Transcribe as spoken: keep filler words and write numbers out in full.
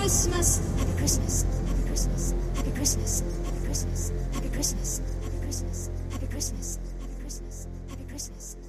Christmas, Happy Christmas, Happy Christmas, Happy Christmas, Happy Christmas, Happy Christmas, Happy Christmas, Happy Christmas, Happy Christmas, Happy Christmas.